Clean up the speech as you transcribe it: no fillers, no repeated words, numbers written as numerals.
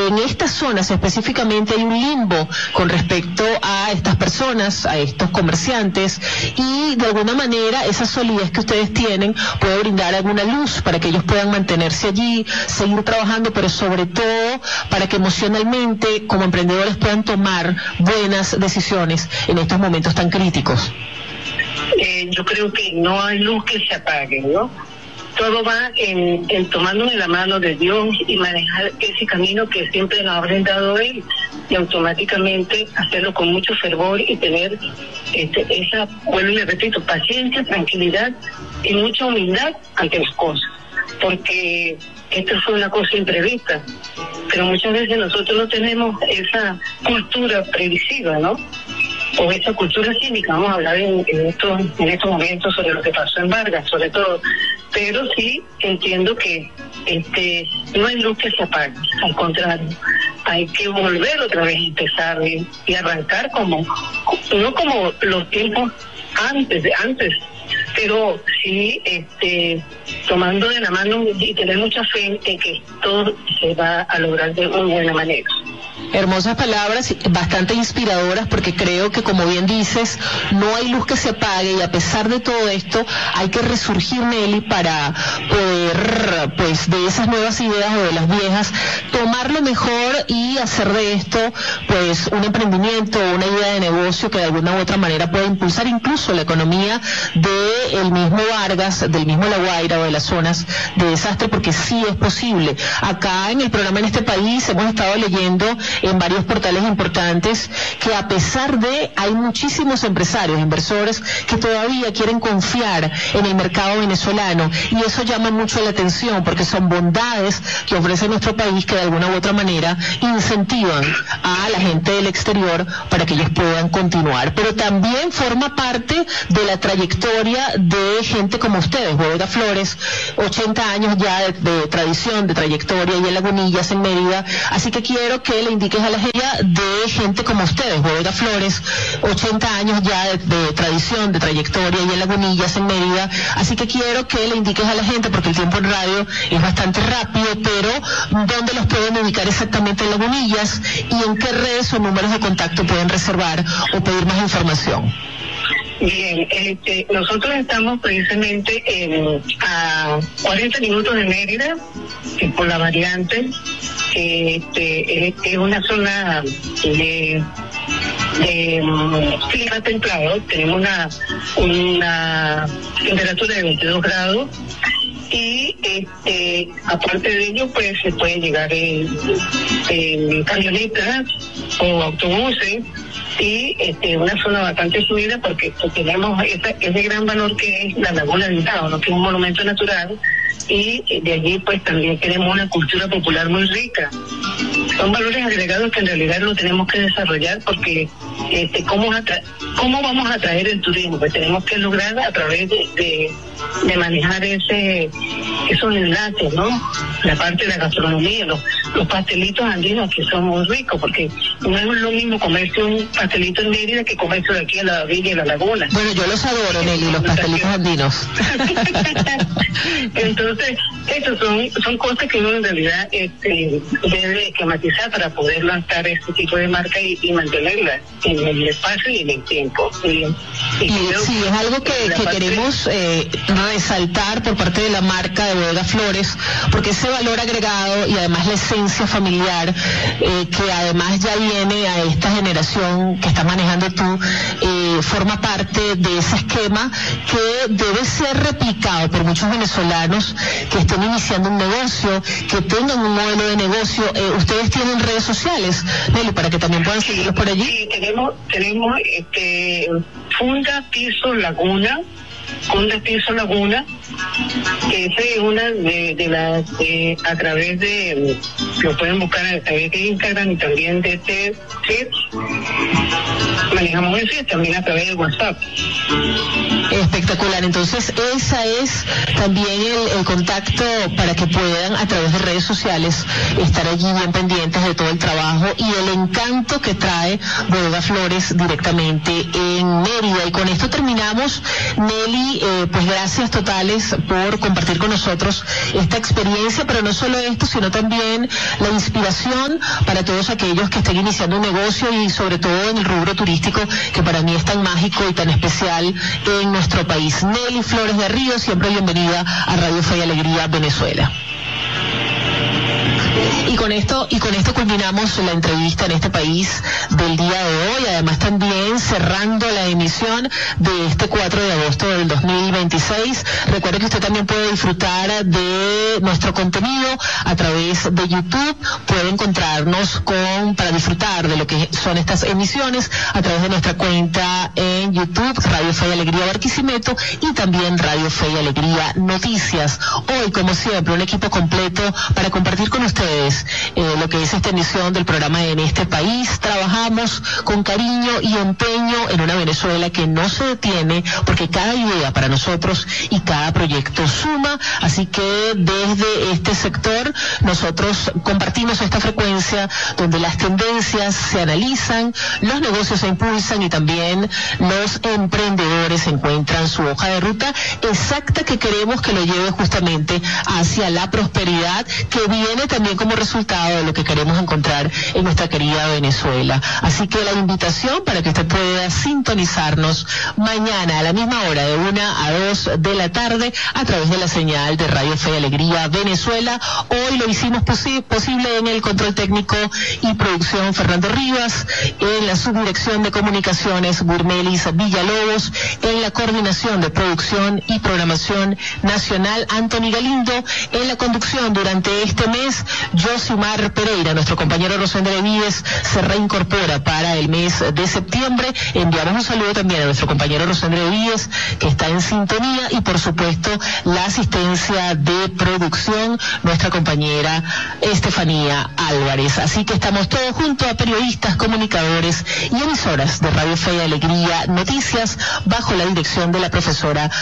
en estas zonas específicamente hay un limbo con respecto a estas personas, a estos comerciantes, y de alguna manera esa solidez que ustedes tienen puede brindar alguna luz para que ellos puedan mantenerse allí, seguir trabajando, pero sobre todo para que emocionalmente como emprendedores puedan tomar buenas decisiones en estos momentos tan críticos. Yo creo que no hay luz que se apague, ¿no? Todo va en tomarnos de la mano de Dios y manejar ese camino que siempre nos ha brindado Él, y automáticamente hacerlo con mucho fervor y tener esa, bueno, le repito, paciencia, tranquilidad y mucha humildad ante las cosas, porque esto fue una cosa imprevista, pero muchas veces nosotros no tenemos esa cultura previsiva, ¿no? O esa cultura cívica. Vamos a hablar en estos momentos sobre lo que pasó en Vargas, sobre todo, pero sí entiendo que no hay luz que se apague, al contrario, hay que volver otra vez a empezar y arrancar no como los tiempos antes, pero sí tomando de la mano y tener mucha fe en que todo se va a lograr de muy buena manera. Hermosas palabras, bastante inspiradoras, porque creo que, como bien dices, no hay luz que se apague, y a pesar de todo esto hay que resurgir, Nelly, para poder, pues, de esas nuevas ideas o de las viejas, tomar lo mejor y hacer de esto, pues, un emprendimiento, una idea de negocio que de alguna u otra manera pueda impulsar incluso la economía del mismo Vargas, del mismo La Guaira o de las zonas de desastre, porque sí es posible. Acá en el programa, en este país, hemos estado leyendo en varios portales importantes que, a pesar de, hay muchísimos empresarios, inversores que todavía quieren confiar en el mercado venezolano, y eso llama mucho la atención porque son bondades que ofrece nuestro país que de alguna u otra manera incentivan a la gente del exterior para que ellos puedan continuar. Pero también forma parte de la trayectoria de gente como ustedes, Bodega Flores, 80 años ya de tradición, de trayectoria, y en Lagunillas, en Mérida, así que quiero que le indiques a la gente de gente como ustedes, Bodega Flores, 80 años ya de tradición, de trayectoria, y en Lagunillas, en Mérida, así que quiero que le indiques a la gente, porque el tiempo en radio es bastante rápido, pero ¿dónde los pueden ubicar exactamente en Lagunillas y en qué redes o números de contacto pueden reservar o pedir más información? Bien, nosotros estamos precisamente a 40 minutos de Mérida, por la variante. Es una zona de clima templado. Tenemos una temperatura de 22 grados, y aparte de ello, pues se puede llegar en camionetas o autobuses, y una zona bastante fluida, porque tenemos ese gran valor que es la Laguna del Dao, ¿no? Que es un monumento natural, y de allí pues también tenemos una cultura popular muy rica. Son valores agregados que en realidad lo tenemos que desarrollar, porque ¿cómo vamos a atraer el turismo? Pues tenemos que lograr a través de manejar esos enlaces, ¿no? La parte de la gastronomía, los pastelitos andinos, que son muy ricos, porque no es lo mismo comerse un pastelito en Mérida que comerse de aquí a la villa y la laguna. Bueno, yo los adoro, Nelly, los pastelitos andinos. Entonces, esas son cosas que uno en realidad debe esquematizar para poder lanzar este tipo de marca y mantenerla en el espacio y en el tiempo. Sí, es algo que queremos resaltar por parte de la marca de Bodega Flores, porque ese valor agregado y además la esencia familiar, que además ya viene a esta generación que estás manejando tú, forma parte de ese esquema que debe ser replicado por muchos venezolanos que estén iniciando un negocio, que tengan un modelo de negocio. Ustedes tienen redes sociales, Nelly, para que también puedan seguirlos por allí. Sí, tenemos Funda Piso Laguna, que esa es una de las a través de, lo pueden buscar a través de Instagram y también de manejamos eso también a través de WhatsApp. Espectacular. Entonces esa es también el contacto para que puedan a través de redes sociales estar allí bien pendientes de todo el trabajo y el encanto que trae Bodega Flores directamente en Mérida. Y con esto terminamos, Nelly, Nelly, pues gracias totales por compartir con nosotros esta experiencia, pero no solo esto, sino también la inspiración para todos aquellos que estén iniciando un negocio y sobre todo en el rubro turístico, que para mí es tan mágico y tan especial en nuestro país. Nelly Flores de Ríos, siempre bienvenida a Radio Fe y Alegría Venezuela. Y con esto culminamos la entrevista en este país del día de hoy, además también cerrando la emisión de este 4 de agosto del 2026. Recuerde que usted también puede disfrutar de nuestro contenido a través de YouTube, puede encontrarnos para disfrutar de lo que son estas emisiones a través de nuestra cuenta en YouTube, Radio Fe y Alegría Barquisimeto, y también Radio Fe y Alegría Noticias. Hoy, como siempre, un equipo completo para compartir con ustedes lo que es esta emisión del programa En este país. Trabajamos con cariño y empeño en una Venezuela que no se detiene, porque cada idea para nosotros y cada proyecto suma, así que desde este sector nosotros compartimos esta frecuencia donde las tendencias se analizan, los negocios se impulsan y también los emprendedores encuentran su hoja de ruta exacta que queremos que lo lleve justamente hacia la prosperidad, que viene también como resultado de lo que queremos encontrar en nuestra querida Venezuela. Así que la invitación para que usted pueda sintonizarnos mañana a la misma hora, de 1 a 2 de la tarde, a través de la señal de Radio Fe y Alegría Venezuela. Hoy lo hicimos posible en el control técnico y producción Fernando Rivas, en la subdirección de comunicaciones Burmelis Villalobos, en la coordinación de producción y programación nacional Anthony Galindo, en la conducción durante este mes Josimar Pereira. Nuestro compañero Rosendo Levíes se reincorpora para el mes de septiembre. Enviamos un saludo también a nuestro compañero Rosendo Levíes, que está en sintonía, y por supuesto la asistencia de producción, nuestra compañera Estefanía Álvarez. Así que estamos todos junto a periodistas, comunicadores y emisoras de Radio Fe y Alegría Noticias, bajo la dirección de la profesora